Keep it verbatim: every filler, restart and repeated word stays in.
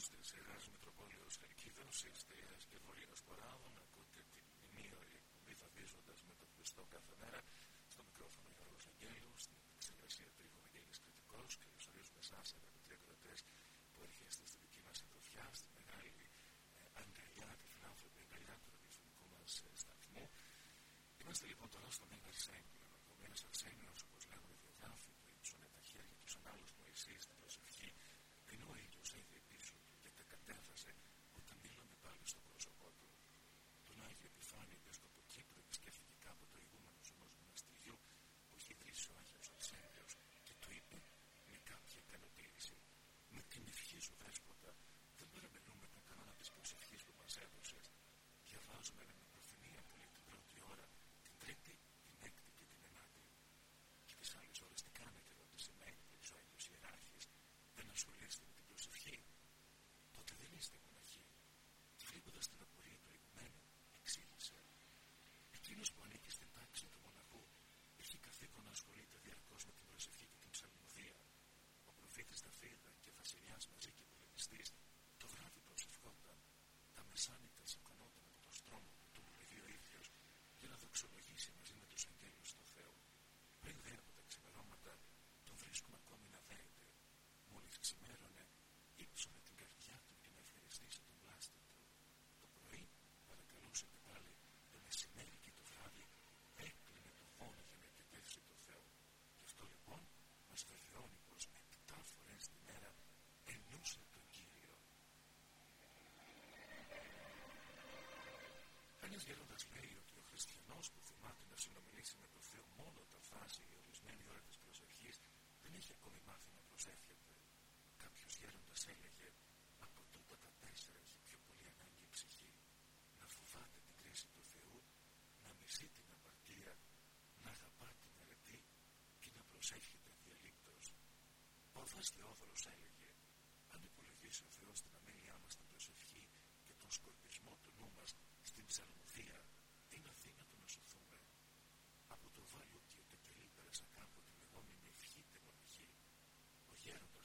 Ραδιοφώνους της Ιεράς Μητροπόλεως Χαλκίδος, Ιστίας και Βορείος Ποράδων. Ακούτε την μνημείωρη εκπομπή Βαδίζοντας με τον Χριστό κάθε μέρα. Στο μικρόφωνο Γιώργος Αγγέλου, στην επεξεργασία του Ιωγ Βαγγέλης Κρητικός. Καλωσορίζουμε εσάς, αγαπητοί ακροατές, που έρχεστε στη δική μας συντροφιά, στη μεγάλη ε, αγκαλιά, τη φιλάνθρωπη αγκαλιά του ραδιοφωνικού μας ε, σταθμού. Είμαστε λοιπόν τώρα στο Μέγα Αρσένιο. Ο Μέγας Αρσένιος, όπως λέγουν οι βιογράφοι, που ύψωνε τα χέρια του σαν άλλος Μωυσής στην προσευχή, ενώ ο ήλιος έδειε πίσω του και τα κατέβαζε όταν μίλωνε πάλι στο πρόσωπό του. Τον Άγιο Επιφάνιο, επίσκοπο Κύπρου, επισκέφθηκε κάποτε ο ηγούμενος ενός μοναστηριού που είχε ιδρύσει ο Άγιος Αρσένιος και του είπε με κάποια ικανοποίηση: «Με την ευχή σου, Δέσποτα, δεν παραμελούμε τον κανόνα της προσευχής που μας έδωσες. Διαβάζουμε με προθυμία πολύ την πρώτη ώρα, την τρίτη, την έκτη και την ενάτη. Και τις άλλες ώρες τι κάνετε?» ρώτησε με έκπληξη ο Άγιος Ιεράρχης. «Δεν ασχολείστε με την προσευχή? Τότε δεν είστε μοναχοί?» Και βλέποντας την απορία του ηγουμένου, εξήγησε: «Εκείνος που ανήκει στην τάξη του μοναχού έχει καθήκον να ασχολείται διαρκώς με την προσευχή και την ψαλμοδία. Ο προφήτης Δαβίδ και βασιλιάς μαζί και πολεμιστής το βράδυ προσευχόταν, τα μεσάνυχτα σηκωνόταν από το στρώμα που του βουλεύει ο ίδιος για να δοξολογήσει μαζί με τους αγγέλους του Θεού. Πριν δε από τα ξημερώματα τον βρίσκουμε ακόμη να δέεται. Μόλις ξημέρωνε, ύψωνε την καρδιά του για να ευχαριστήσει τον πλάστη του. Το πρωί παρακαλούσε και πάλι, το μεσημέρι και το βράδυ έκλεινε το φόνο για να εκετεύσει το Θεό. Γι' αυτό λοιπόν μας βεβαιώνει πως επτά φορές τη μέρα ενούσε τον Κύριο». Ένας γέροντας λέει ότι ο χριστιανός που θυμάται να συνομιλήσει με τον Θεό μόνο όταν φτάσει η ορισμένη ώρα της προσευχής δεν έχει ακόμη μάθει να προσεύχεται. Κάποιος γέροντας έλεγε: «Από τούτα τα τέσσερα έχει πιο πολύ ανάγκη η ψυχή. Να φοβάται την κρίση του Θεού, να μισεί την αμαρτία, να αγαπά την αρετή και να προσεύχεται αδιαλείπτως». Ο Αββάς Θεόδωρος έλεγε: «Αν υπολογίσει ο Θεός την αμέλειά μας στην προσευχή και τον σκορπισμό του νου μας στην ψαλμοδία, είναι αδύνατο να σωθούμε». Από το Βαλούκιο το κελί πέρασα κάποτε λεγόμενη ευχήτε μοναχή. Ο γέροντας